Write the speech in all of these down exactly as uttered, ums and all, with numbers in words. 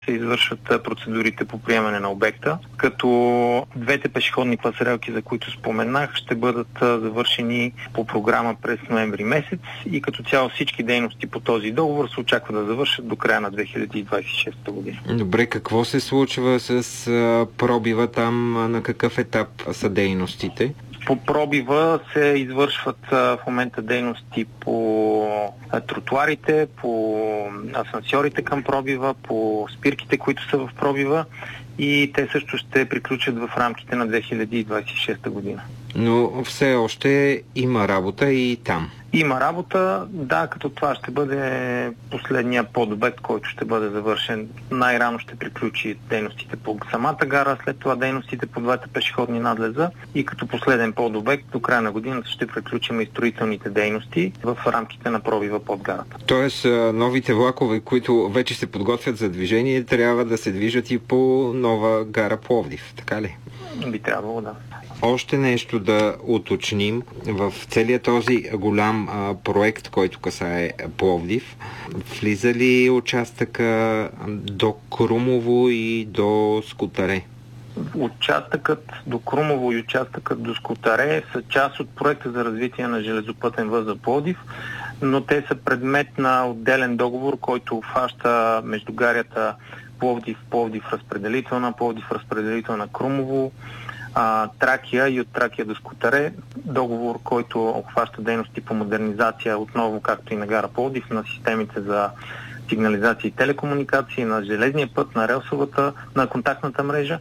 се извършват процедурите по приемане на обекта, като двете пешеходни пасарелки, за които споменах, ще бъдат завършени по програма през ноември месец и като цяло всички дейности по този договор се очаква да завършат до края на две хиляди двадесет и шеста година. Добре, какво се случва с пробива там, на какъв етап са дейностите? По пробива се извършват в момента дейности по тротуарите, по асансьорите към пробива, по спирките, които са в пробива и те също ще приключат в рамките на две хиляди двадесет и шеста година. Но все още има работа и там. Има работа, да, като това ще бъде последния подобект, който ще бъде завършен. Най-рано ще приключи дейностите по самата гара, след това дейностите по двата пешеходни надлеза и като последен подобект до края на годината ще приключим и строителните дейности в рамките на пробива под гарата. Тоест новите влакове, които вече се подготвят за движение, трябва да се движат и по нова гара Пловдив, така ли? Би трябвало, да. Още нещо да уточним. В целият този голям а, проект, който касае Пловдив, влиза ли участъка до Крумово и до Скутаре? Участъкът до Крумово и участъкът до Скутаре са част от проекта за развитие на железопътен възел Пловдив, но те са предмет на отделен договор, който обхваща междугарията Пловдив, Пловдив разпределителна, Пловдив разпределителна Крумово, а, Тракия и от Тракия до Скутаре. Договор, който обхваща дейности по модернизация отново, както и на гара Пловдив, на системите за сигнализация и телекомуникации, на железния път, на релсовата, на контактната мрежа.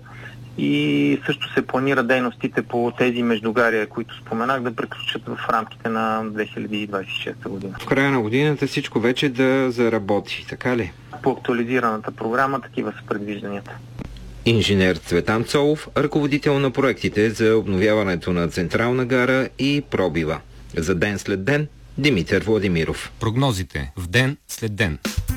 И също се планира дейностите по тези междугария, които споменах, да приключат в рамките на две хиляди двадесет и шеста година. В края на годината всичко вече да заработи, така ли? По актуализираната програма такива са предвижданията. Инженер Цветан Цолов, ръководител на проектите за обновяването на Централна гара и пробива. За ден след ден, Димитър Владимиров. Прогнозите в ден след ден.